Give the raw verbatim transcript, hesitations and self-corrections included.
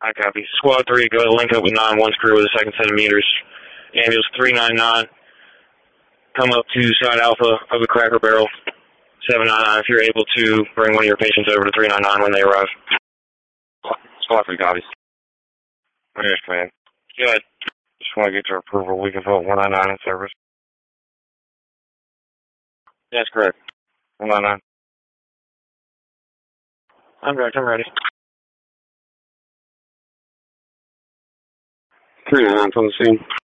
I copy. Squad three, go ahead and link up with nine one's crew with a second set of meters. Ambulance three nine nine, come up to side alpha of the Cracker Barrel. seven nine nine, if you're able to bring one of your patients over to three nine nine when they arrive. Squad three copies. Yes, man. Go ahead. Just want to get your approval. We can vote one nine nine in service. That's correct. one nine nine. I'm ready. I'm ready. three nine nine from the scene.